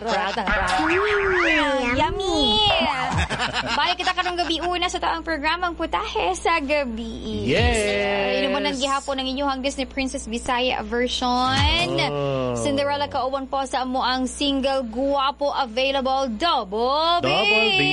Charot. Yummy! Balik kita karong gabi una sa taang programang Putahe sa Gabi. Yes! Ino mo nang gihapon ng inyong Disney Princess Bisaya version. Cinderella kauban po sa amo ang single Guwapo available Double B. Double B.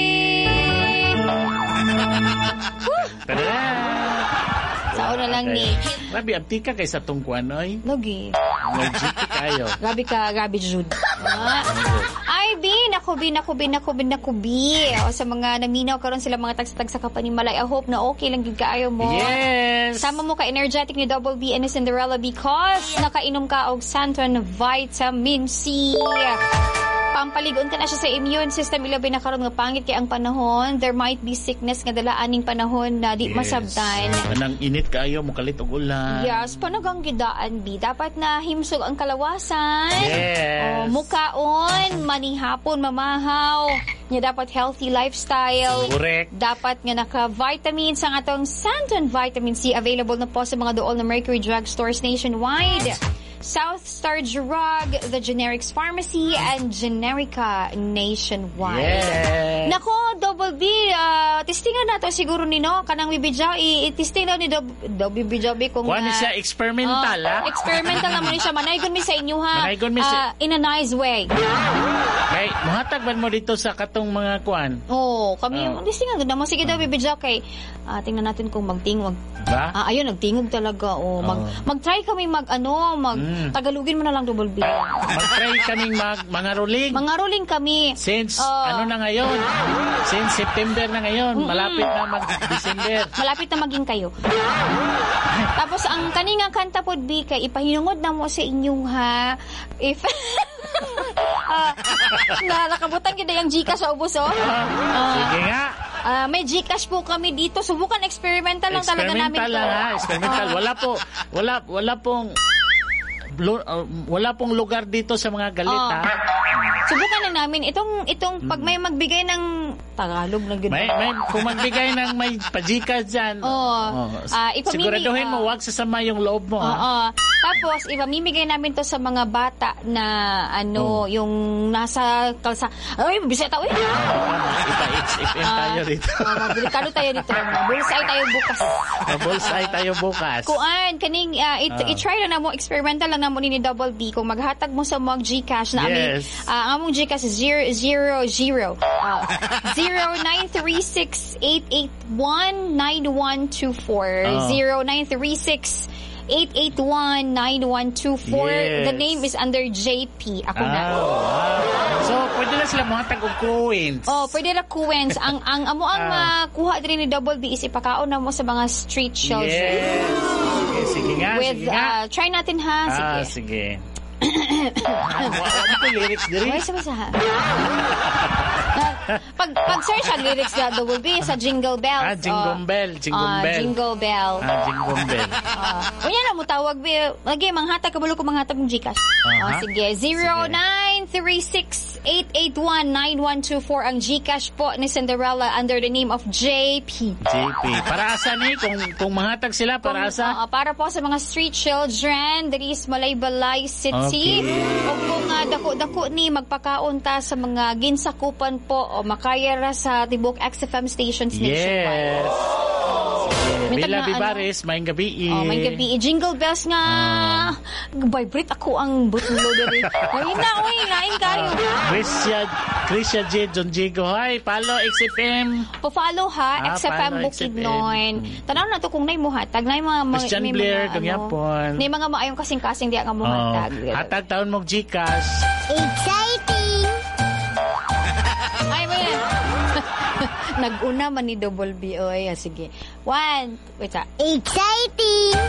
Sao na lang ni. Grabe, abti ka kay sa tungkuan, oy. Lagi. Nag-GT kayo. Grabe Jude. Ay, Naku, Bi. O, sa mga naminaw karon sila mga tagsa-tagsa ka panimalay. I hope na okay lang gid kaayo mo. Yes! Sama mo ka energetic ni Double B and ni Cinderella because nakainom ka og Santon Vitamin C. Pampaligon ka na siya sa immune system. Ilabi na karon nga pangit kay ang panahon. There might be sickness nga dalaaning panahon na di masabtan. Kanang init kaayo mo kalit og ulan. Yes, panagang gidaan, B. Dapat na himsog ang kalawasan. Yes. Mukaon, manihapon, mamahaw. Nya dapat healthy lifestyle. Correct. Dapat nga naka-vitamins ang atong Santon Vitamin C. Available na po sa mga dool na Mercury Drug Stores nationwide. South Star Drug, the Generics Pharmacy, and Generica nationwide. Yes. Nako, Double B, testingan na to siguro ni no, kanang bibidyaw, i-testing daw ni Double Bidyaw kung... Kuha ni siya experimental, ha? Experimental naman ni siya. Manaygon mi sa inyo, ha? Manaygon mi sa... in a nice way. Kay, muhatag ba mo dito sa katong mga kuan? Kami, testingan ganda mo. Sige daw, bibidyaw kay, tingnan natin kung magtingog. Ba? Ayun, nagtingog talaga. Mag-try kami Tagalogin mo na lang, Double B. Mag-try kaming mangaruling. Mangaruling kami. Since, ano na ngayon? Since September na ngayon. Malapit na mag-December. Malapit na maging kayo. Tapos, ang kaningang kanta po, B, kay ipahinungod na mo sa inyong, ha? If... nakabutan kita yung Gcash sa ubos, Sige nga. May Gcash po kami dito. Subukan experimental lang talaga namin. Experimental lang, ha? Experimental. Wala pong lugar dito sa mga galit, ha? Subukan na namin itong pag may magbigay ng Tagalog na gano'n. Kung magbigay ng may pa-Gcash dyan. Siguraduhin mo, wag sasama yung loob mo, ha? Tapos, ipamimigay namin to sa mga bata na yung nasa kalsa. Ay, bisita, uy! Ipa-HFM tayo dito. Delikado tayo dito. Bullseye tayo bukas. Kuan, kaning, i-try na mo, experimental lang na mo ni Double B. Kung maghatag mo sa mga Gcash na yes. ang among Gcash is 0936-881-9124. 0936-881-9124. Yes. The name is under JP. Ako na. So, pwede na sila mga tag-og coins. Pwede na coins. ang makuha din ni Double B is ipakaon na mo sa mga street shows. Yes. Sige nga. Try natin, ha? Sige. Ano po lyrics diri? Ay, sama-sama. Pag-search ang lyrics na Double B sa Jingle Bells. Jingle Bell. Jingle Bell. Jingle Bell. Unya na mo tawag. Lagi, manghatag. Kabalo ko manghatag ng Gcash. Sige. 0936-881-9124 ang Gcash po ni Cinderella under the name of JP. Para asa ni? Kung manghatag sila, para asa? Para po sa mga street children. There is Malaybalay City. O kung dako-dako ni magpakaunta sa mga ginsakupan po o makayara sa tibok XFM stations nationwide. Yes. Bila Bibares, maing gabi. Maing gabi. Jingle bells nga. Vibrate ako ang butlo diri. Lain kayo. Krisya J. John Jigo. Hi, follow XFM. Pa-follow, ha? XFM Bukidnon. Tanaw na to kung nay mo hatag. Nay mga Christian Blair, Gangyapon. Nay mga maayong kasing-kasing di ang mo hatag. Hatag taon mo Gcash. Exciting! Ay, mo yan. Nag-una man ni Double B. Oy, sige. Exciting!